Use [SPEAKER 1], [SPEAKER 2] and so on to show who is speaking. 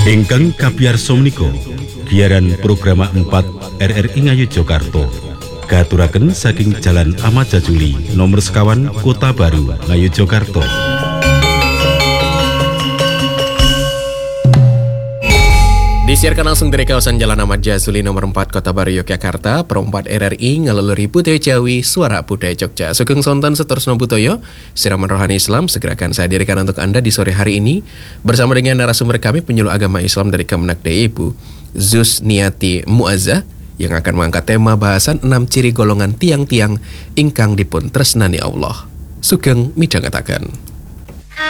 [SPEAKER 1] Ingkang kabiyarsa menika giaran program 4 RRI Ngayogyakarta katuraken saking Jalan Ahmad Jajuli nomor sekawan Kota Baru Ngayogyakarta.
[SPEAKER 2] Disiarkan langsung dari kawasan Jalan Ahmad Jazuli nomor 4 Kota Baru Yogyakarta, perempat RRI ngaluluri budaya Jawi, suara budaya Jogja. Sugeng sonten seterusno butoyo, siraman rohani Islam segera akan saya hadirkan untuk Anda di sore hari ini bersama dengan narasumber kami penyuluh agama Islam dari Kemenak DAI Ibu Zusniati Muazzah yang akan mengangkat tema bahasan 6 ciri golongan tiang-tiang ingkang dipun tresnani Allah. Sugeng midhangetaken.